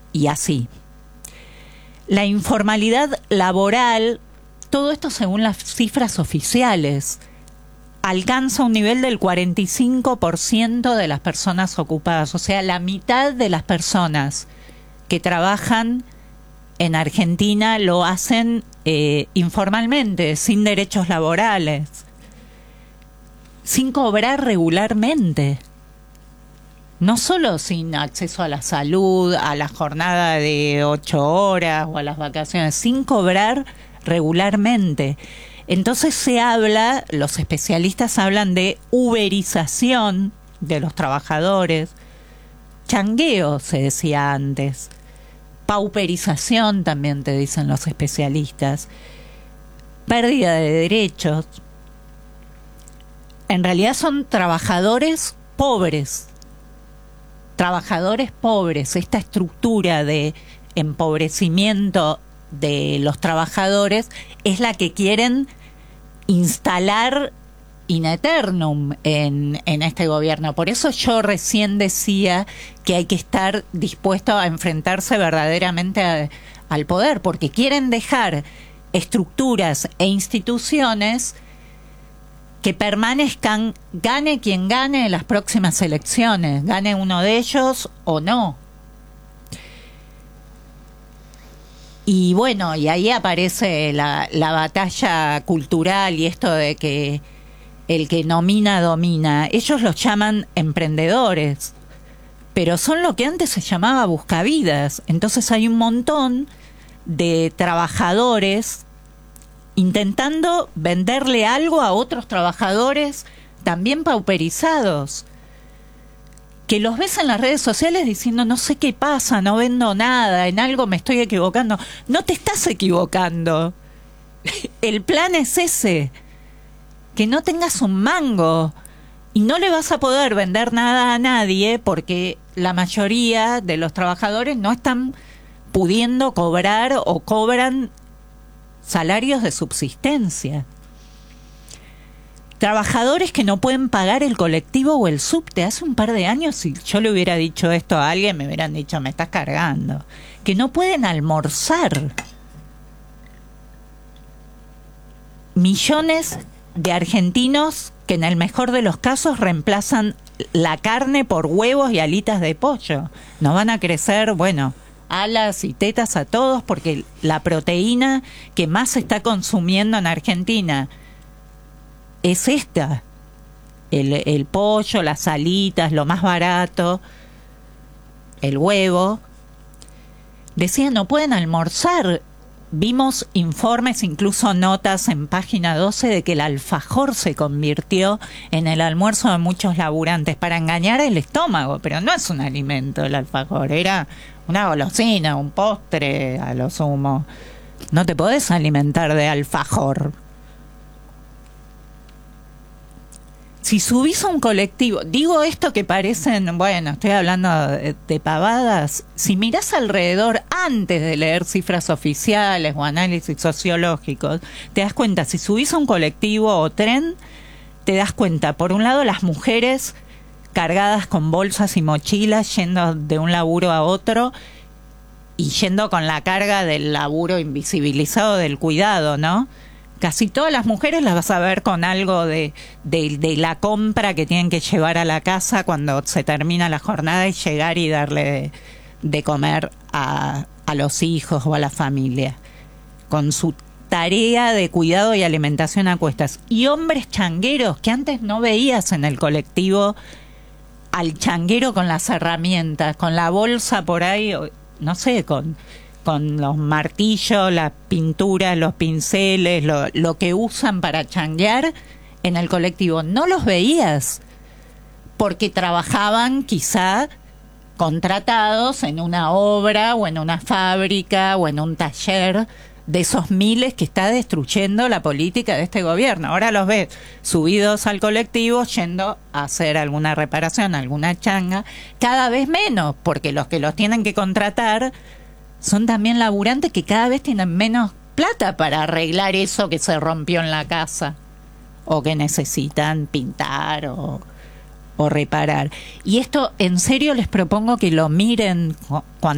y así. La informalidad laboral, todo esto según las cifras oficiales, alcanza un nivel del 45% de las personas ocupadas. O sea, la mitad de las personas que trabajan en Argentina lo hacen informalmente, sin derechos laborales, sin cobrar regularmente. No solo sin acceso a la salud, a la jornada de 8 horas o a las vacaciones, sin cobrar regularmente. Entonces se habla, los especialistas hablan de uberización de los trabajadores, changueo se decía antes, pauperización también te dicen los especialistas, pérdida de derechos. En realidad son trabajadores pobres, esta estructura de empobrecimiento de los trabajadores es la que quieren instalar in aeternum en este gobierno. Por eso yo recién decía que hay que estar dispuesto a enfrentarse verdaderamente al poder, porque quieren dejar estructuras e instituciones que permanezcan, gane quien gane en las próximas elecciones, gane uno de ellos o no. Y bueno, y ahí aparece la batalla cultural y esto de que el que nomina, domina. Ellos los llaman emprendedores, pero son lo que antes se llamaba buscavidas. Entonces hay un montón de trabajadores intentando venderle algo a otros trabajadores también pauperizados, que los ves en las redes sociales diciendo no sé qué pasa, no vendo nada, en algo me estoy equivocando. No te estás equivocando. El plan es ese, que no tengas un mango y no le vas a poder vender nada a nadie porque la mayoría de los trabajadores no están pudiendo cobrar o cobran salarios de subsistencia. Trabajadores que no pueden pagar el colectivo o el subte. Hace un par de años, si yo le hubiera dicho esto a alguien, me hubieran dicho, me estás cargando. Que no pueden almorzar. Millones de argentinos que en el mejor de los casos reemplazan la carne por huevos y alitas de pollo. Nos van a crecer, bueno, alas y tetas a todos porque la proteína que más se está consumiendo en Argentina es esta, el pollo, las alitas, lo más barato, el huevo. Decían, no pueden almorzar. Vimos informes, incluso notas en página 12 de que el alfajor se convirtió en el almuerzo de muchos laburantes para engañar el estómago, pero no es un alimento el alfajor, era una golosina, un postre a lo sumo. No te podés alimentar de alfajor. Si subís a un colectivo, digo esto que parecen, bueno, estoy hablando de pavadas, si mirás alrededor antes de leer cifras oficiales o análisis sociológicos, te das cuenta, si subís a un colectivo o tren, te das cuenta, por un lado, las mujeres cargadas con bolsas y mochilas, yendo de un laburo a otro y yendo con la carga del laburo invisibilizado del cuidado, ¿no? Casi todas las mujeres las vas a ver con algo de la compra que tienen que llevar a la casa cuando se termina la jornada y llegar y darle de comer a los hijos o a la familia, con su tarea de cuidado y alimentación a cuestas. Y hombres changueros que antes no veías en el colectivo, al changuero con las herramientas, con la bolsa por ahí, no sé, con los martillos, las pinturas, los pinceles, lo que usan para changuear en el colectivo. No los veías porque trabajaban quizá contratados en una obra o en una fábrica o en un taller de esos miles que está destruyendo la política de este gobierno. Ahora los ves subidos al colectivo yendo a hacer alguna reparación, alguna changa, cada vez menos, porque los que los tienen que contratar son también laburantes que cada vez tienen menos plata para arreglar eso que se rompió en la casa o que necesitan pintar o reparar. Y esto en serio les propongo que lo miren cuando